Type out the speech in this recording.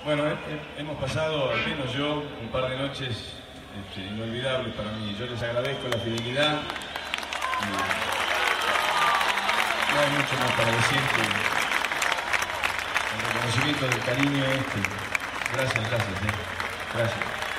Bueno, hemos pasado, al menos yo, un par de noches inolvidables para mí. Yo les agradezco la fidelidad. No hay mucho más para decir que el reconocimiento del cariño este. Gracias. Gracias.